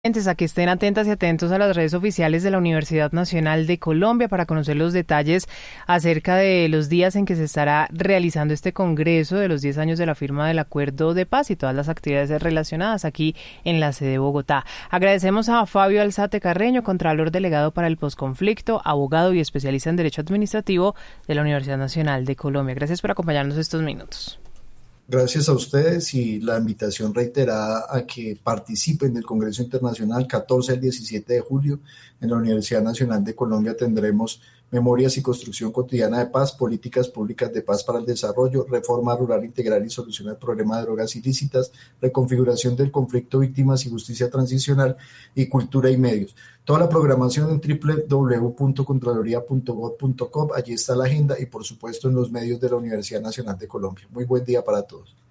A que estén atentas y atentos a las redes oficiales de la Universidad Nacional de Colombia para conocer los detalles acerca de los días en que se estará realizando este congreso de los 10 años de la firma del Acuerdo de Paz y todas las actividades relacionadas aquí en la sede de Bogotá. Agradecemos a Fabio Alzate Carreño, Contralor Delegado para el Posconflicto, abogado y especialista en Derecho Administrativo de la Universidad Nacional de Colombia. Gracias por acompañarnos estos minutos. Gracias a ustedes y la invitación reiterada a que participen del Congreso Internacional 14 al 17 de julio. En la Universidad Nacional de Colombia tendremos Memorias y Construcción Cotidiana de Paz, Políticas Públicas de Paz para el Desarrollo, Reforma Rural Integral y Solución al Problema de Drogas Ilícitas, Reconfiguración del Conflicto, Víctimas y Justicia Transicional y Cultura y Medios. Toda la programación en www.contraloría.gov.co. Allí está la agenda y por supuesto en los medios de la Universidad Nacional de Colombia. Muy buen día para todos.